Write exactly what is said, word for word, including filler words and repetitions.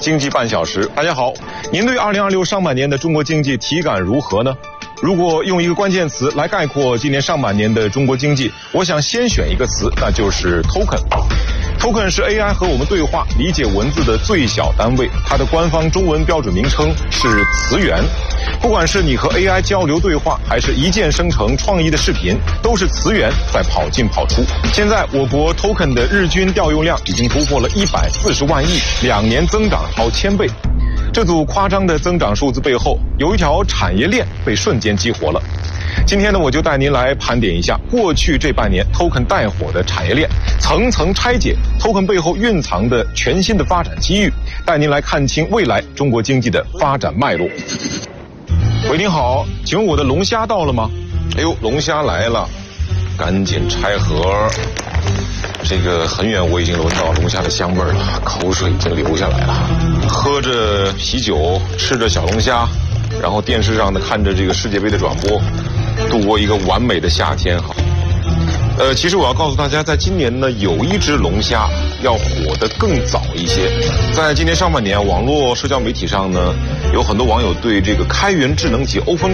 经济半小时，大家好，您对二零二六上半年的中国经济体感如何呢？如果用一个关键词来概括今年上半年的中国经济，我想先选一个词，那就是 token。token 是 A I 和我们对话、理解文字的最小单位，它的官方中文标准名称是词源。不管是你和 A I 交流对话，还是一键生成创意的视频，都是词源在跑进跑出。现在我国 token 的日均调用量已经突破了一百四十万亿，两年增长超千倍。这组夸张的增长数字背后，有一条产业链被瞬间激活了。今天呢，我就带您来盘点一下过去这半年 token 带火的产业链，层层拆解 token 背后蕴藏的全新的发展机遇，带您来看清未来中国经济的发展脉络。喂，您好，请问我的龙虾到了吗？哎呦，龙虾来了，赶紧拆盒。这个很远我已经闻到龙虾的香味了，口水已经流下来了。喝着啤酒，吃着小龙虾，然后电视上呢看着这个世界杯的转播，度过一个完美的夏天哈。呃，其实我要告诉大家，在今年呢，有一只龙虾要火得更早一些。在今年上半年，网络社交媒体上呢，有很多网友对这个开源智能及欧风